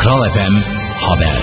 Kral FM Haber.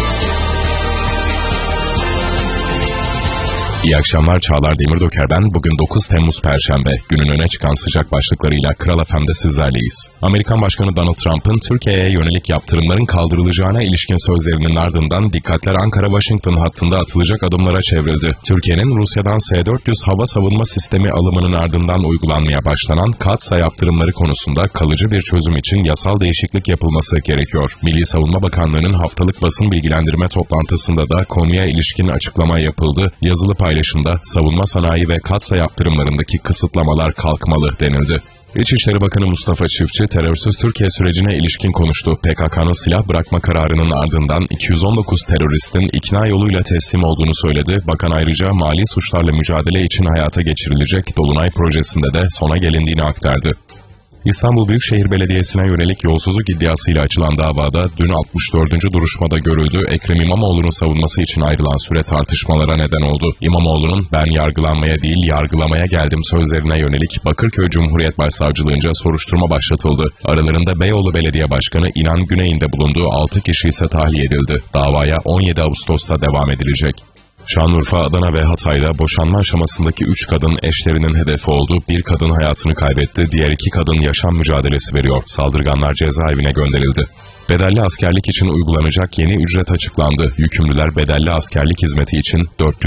İyi akşamlar, Çağlar Demirdöker ben. Bugün 9 Temmuz Perşembe. Günün öne çıkan sıcak başlıklarıyla Kral FM'de sizlerleyiz. Amerikan Başkanı Donald Trump'ın Türkiye'ye yönelik yaptırımların kaldırılacağına ilişkin sözlerinin ardından dikkatler Ankara-Washington hattında atılacak adımlara çevrildi. Türkiye'nin Rusya'dan S-400 hava savunma sistemi alımının ardından uygulanmaya başlanan KATSA yaptırımları konusunda kalıcı bir çözüm için yasal değişiklik yapılması gerekiyor. Milli Savunma Bakanlığı'nın haftalık basın bilgilendirme toplantısında da konuya ilişkin açıklama yapıldı. Yazılı paylaşımda savunma sanayi ve KATSA yaptırımlarındaki kısıtlamalar kalkmalı denildi. İçişleri Bakanı Mustafa Çiftçi, terörsüz Türkiye sürecine ilişkin konuştu. PKK'nın silah bırakma kararının ardından 219 teröristin ikna yoluyla teslim olduğunu söyledi. Bakan ayrıca mali suçlarla mücadele için hayata geçirilecek Dolunay projesinde de sona gelindiğini aktardı. İstanbul Büyükşehir Belediyesi'ne yönelik yolsuzluk iddiasıyla açılan davada dün 64. duruşmada görüldü. Ekrem İmamoğlu'nun savunması için ayrılan süre tartışmalara neden oldu. İmamoğlu'nun "ben yargılanmaya değil yargılamaya geldim" sözlerine yönelik Bakırköy Cumhuriyet Başsavcılığınca soruşturma başlatıldı. Aralarında Beyoğlu Belediye Başkanı İnan Güney'in de bulunduğu 6 kişi ise tahliye edildi. Davaya 17 Ağustos'ta devam edilecek. Şanlıurfa, Adana ve Hatay'da boşanma aşamasındaki 3 kadın eşlerinin hedefi oldu. Bir kadın hayatını kaybetti, diğer 2 kadın yaşam mücadelesi veriyor. Saldırganlar cezaevine gönderildi. Bedelli askerlik için uygulanacak yeni ücret açıklandı. Yükümlüler bedelli askerlik hizmeti için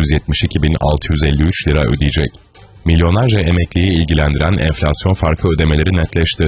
472.653 lira ödeyecek. Milyonlarca emekliyi ilgilendiren enflasyon farkı ödemeleri netleşti.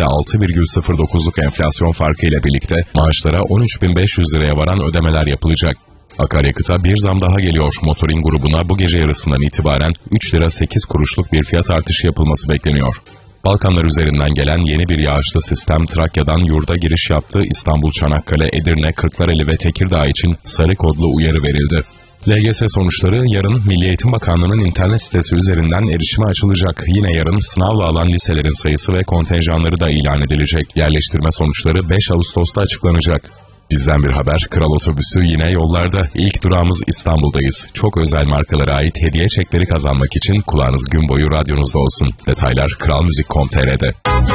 %6,09'luk enflasyon farkı ile birlikte maaşlara 13.500 liraya varan ödemeler yapılacak. Akaryakıta bir zam daha geliyor. Motorin grubuna bu gece yarısından itibaren 3 lira 8 kuruşluk bir fiyat artışı yapılması bekleniyor. Balkanlar üzerinden gelen yeni bir yağışlı sistem Trakya'dan yurda giriş yaptı. İstanbul, Çanakkale, Edirne, Kırklareli ve Tekirdağ için sarı kodlu uyarı verildi. LGS sonuçları yarın Milli Eğitim Bakanlığı'nın internet sitesi üzerinden erişime açılacak. Yine yarın sınavla alan liselerin sayısı ve kontenjanları da ilan edilecek. Yerleştirme sonuçları 5 Ağustos'ta açıklanacak. Bizden bir haber, Kral Otobüsü yine yollarda. İlk durağımız İstanbul'dayız. Çok özel markalara ait hediye çekleri kazanmak için kulağınız gün boyu radyonuzda olsun. Detaylar kralmuzik.com.tr'de.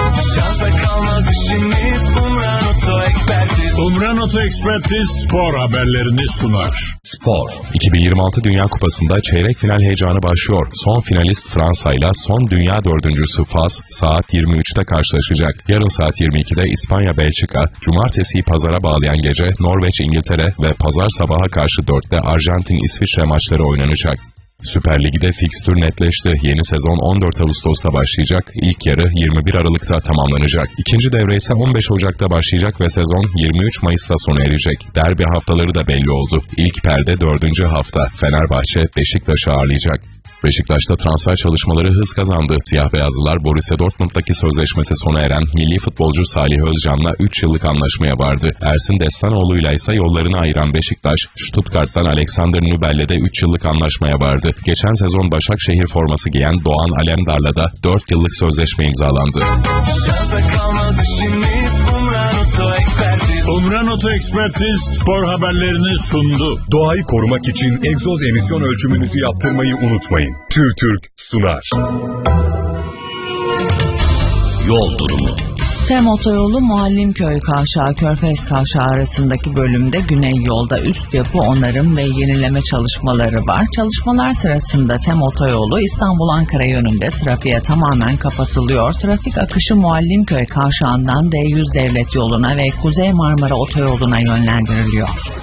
Umran Oto Ekspertiz spor haberlerini sunar. Spor. 2026 Dünya Kupası'nda çeyrek final heyecanı başlıyor. Son finalist Fransa ile son dünya dördüncüsü Fas saat 23'te karşılaşacak. Yarın saat 22'de İspanya-Belçika, cumartesiyi pazara bağlayan gece Norveç-İngiltere ve pazar sabaha karşı 4'te Arjantin-İsviçre maçları oynanacak. Süper Lig'de fikstür netleşti. Yeni sezon 14 Ağustos'ta başlayacak. İlk yarı 21 Aralık'ta tamamlanacak. İkinci devre ise 15 Ocak'ta başlayacak ve sezon 23 Mayıs'ta sona erecek. Derbi haftaları da belli oldu. İlk perde 4. hafta. Fenerbahçe Beşiktaş'ı ağırlayacak. Beşiktaş'ta transfer çalışmaları hız kazandı. Siyah beyazlılar Borussia Dortmund'daki sözleşmesi sona eren milli futbolcu Salih Özcan'la 3 yıllık anlaşmaya vardı. Ersin Destanoğlu'yla ise yollarını ayıran Beşiktaş, Stuttgart'tan Alexander Nübel'le de 3 yıllık anlaşmaya vardı. Geçen sezon Başakşehir forması giyen Doğan Alemdar'la da 4 yıllık sözleşme imzalandı. Umran Oto Ekspertiz spor haberlerini sundu. Doğayı korumak için egzoz emisyon ölçümünüzü yaptırmayı unutmayın. TÜRTÜRK sunar. Yol durumu. TEM otoyolu Muallimköy-Kavşağı Körfez Kavşağı arasındaki bölümde güney yolda üst yapı onarım ve yenileme çalışmaları var. Çalışmalar sırasında TEM otoyolu İstanbul-Ankara yönünde trafiğe tamamen kapatılıyor. Trafik akışı Muallimköy Kavşağı'ndan D100 devlet yoluna ve Kuzey Marmara otoyoluna yönlendiriliyor.